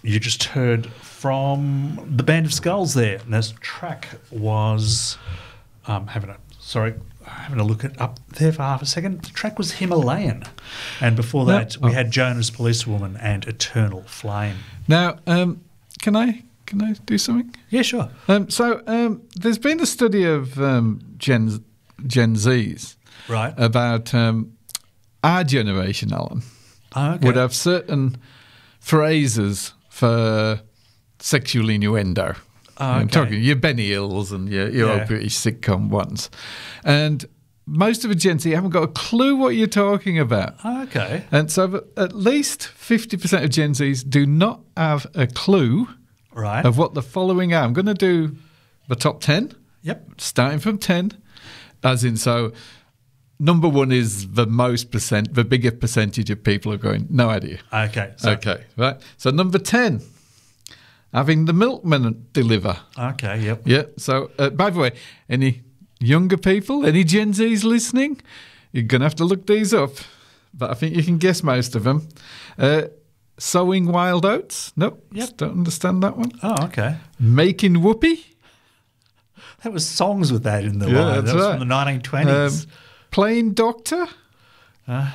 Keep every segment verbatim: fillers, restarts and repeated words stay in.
you just heard from the Band of Skulls there. And this track was um, having a sorry, having a look at up there for half a second. The track was Himalayan, and before that Yep. we Oh. had Jonas Policewoman and Eternal Flame. Now, um, can I can I do something? Yeah, sure. Um, so um, there's been a study of um, Gen Gen Zs Right. about um, our generation, Alan, Oh, okay. would have certain phrases for sexual innuendo. Oh, I'm okay. talking your Benny Hills and your, your Yeah. old British sitcom ones. And most of the Gen Z haven't got a clue what you're talking about. Oh, okay. And so at least fifty percent of Gen Zs do not have a clue Right. of what the following are. I'm going to do the top ten, Yep. starting from ten, as in, so number one is the most percent, the bigger percentage of people are going, no idea. Okay. So, Okay, right. So number ten, having the milkman deliver. Okay. Yep. Yeah, so uh, by the way, any younger people, any Gen Zs listening, you're going to have to look these up, but I think you can guess most of them. Uh, sowing wild oats? Nope, Yep. don't understand that one. Oh, okay. Making whoopee? There was songs with that in the Yeah, line. that's That was right. from the nineteen twenties. Um, playing doctor? Uh,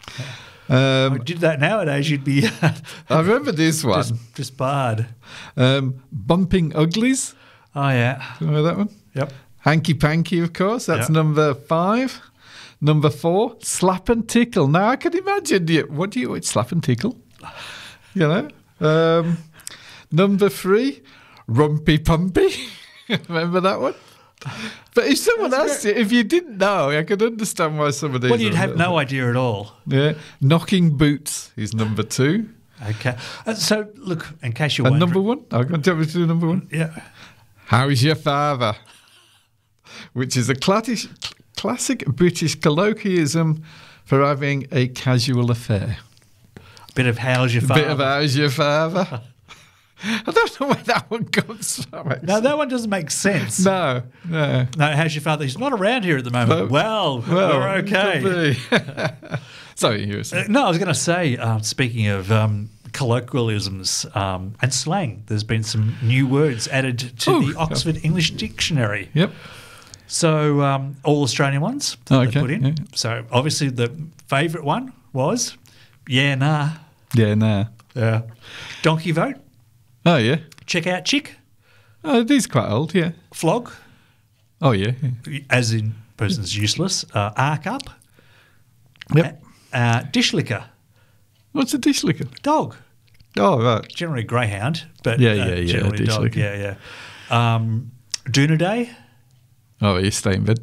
Um, did that nowadays, you'd be I remember this one. just, just barred. Um, bumping uglies? Oh, yeah. Do you remember that one? Yep. Hanky panky, of course. That's Yeah. number five. Number four, slap and tickle. Now, I can imagine you. What do you what, slap and tickle? You know? Um, number three, rumpy pumpy. Remember that one? But if someone That's asked you, if you didn't know, I could understand why some of these. Well, you'd are a have little no idea at all. bit- Yeah. Knocking boots is number two. Okay. Uh, so, look, in case you're And wondering. number one? I'm going to tell you to do number one. Yeah. How's your father? Which is a classic, classic British colloquialism for having a casual affair. Bit of how's your A father? bit of how's your father? I don't know where that one comes from. actually. No, that one doesn't make sense. No, no. No, how's your father? He's not around here at the moment. Well, well, well, we're okay. could be. Sorry, you were Uh, saying. no, I was going to say, uh, speaking of um, colloquialisms um, and slang, there's been some new words added to Oh, the Oxford English Dictionary. Yep. So, um, all Australian ones that Okay, they put in. yeah. So, obviously, the favourite one was, yeah, nah. Yeah, nah. Yeah. Donkey vote, Oh, yeah. check out chick, Oh, it is quite old, yeah. flog, Oh, yeah. as in person's useless, uh, arc up, Yep. uh, dish licker, What's a dish licker? dog. Oh, right. Generally greyhound, but Yeah, uh, yeah, yeah, generally dish dog. licker. Yeah, yeah. Um, Doona Day. Oh, you stay in bed.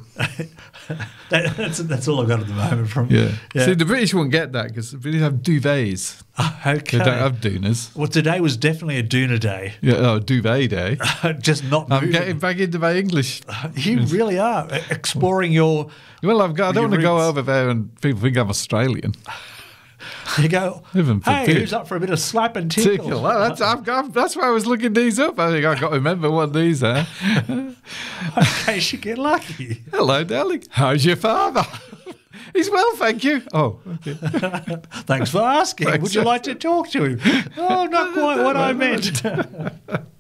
That, that's that's all I've got at the moment. From Yeah. yeah. See, the British won't get that because the British have duvets. okay. They don't have doonas. Well, today was definitely a Doona Day. Yeah, oh, duvet day. Just not I'm moving. getting back into my English. You really are exploring your. Well, I've got, I don't Your want to go roots. over there and people think I'm Australian. You go. Even for Hey, pig. who's up for a bit of slap and tickle? Tickle. Well, that's, I've got, that's why I was looking these up. I think I've got to remember what these are. In case you get lucky. Hello, darling. How's your father? He's well, thank you. Oh, okay. Thanks for asking. Thanks. Would you like to talk to him? Oh, not quite what I meant.